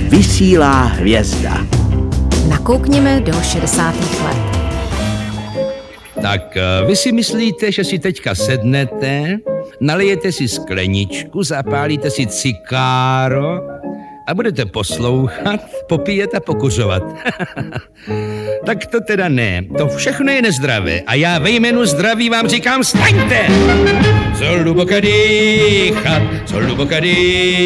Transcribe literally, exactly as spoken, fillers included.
vysílá hvězda. Nakoukněme do šedesátých let. Tak vy si myslíte, že si teďka sednete, nalijete si skleničku, zapálíte si cikáro a budete poslouchat, popíjet a pokuřovat. Tak to teda ne, to všechno je nezdravé a já ve jménu zdraví vám říkám, staňte! Zhluboka dýchat, zhluboka dýchat.